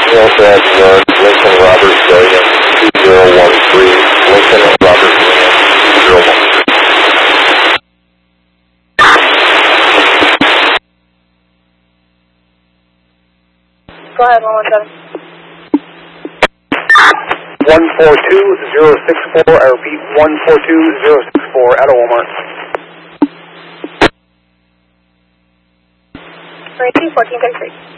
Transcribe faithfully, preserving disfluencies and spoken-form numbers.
Northwest North, Lincoln Robert Williams, two zero one three, Lincoln Robert Williams, two zero one three. Go ahead, one one seven. one four two zero six four, I repeat, one four two zero six four at a Walmart. Rating fourteen thirty-three.